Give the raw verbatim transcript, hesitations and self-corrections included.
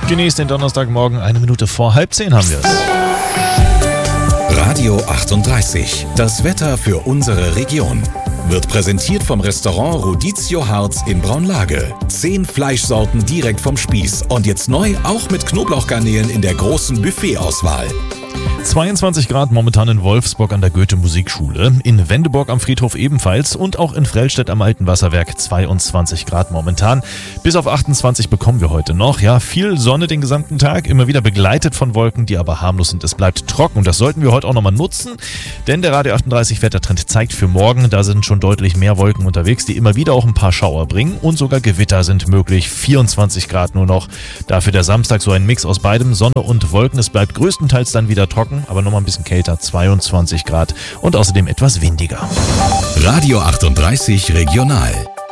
Genießt den Donnerstagmorgen, eine Minute vor halb zehn haben wir es. Radio achtunddreißig, das Wetter für unsere Region. Wird präsentiert vom Restaurant Rodizio Harz in Braunlage. Zehn Fleischsorten direkt vom Spieß. Und jetzt neu auch mit Knoblauchgarnelen in der großen Buffetauswahl. zweiundzwanzig Grad momentan in Wolfsburg an der Goethe-Musikschule, in Wendeborg am Friedhof ebenfalls und auch in Frellstedt am Alten Wasserwerk zweiundzwanzig Grad momentan. Bis auf achtundzwanzig bekommen wir heute noch. Ja, viel Sonne den gesamten Tag, immer wieder begleitet von Wolken, die aber harmlos sind. Es bleibt trocken und das sollten wir heute auch nochmal nutzen, denn der Radio achtunddreißig Wettertrend zeigt für morgen, da sind schon deutlich mehr Wolken unterwegs, die immer wieder auch ein paar Schauer bringen und sogar Gewitter sind möglich. vierundzwanzig Grad nur noch. Dafür der Samstag so ein Mix aus beidem, Sonne und Wolken. Es bleibt größtenteils dann wieder trocken, aber nochmal ein bisschen kälter, zweiundzwanzig Grad und außerdem etwas windiger. Radio achtunddreißig Regional.